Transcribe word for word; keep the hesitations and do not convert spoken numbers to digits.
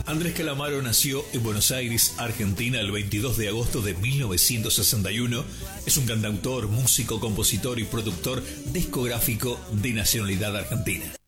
Andrés Calamaro nació en Buenos Aires, Argentina, el veintidós de agosto de mil novecientos sesenta y uno. Es un cantautor, músico, compositor y productor discográfico de nacionalidad argentina.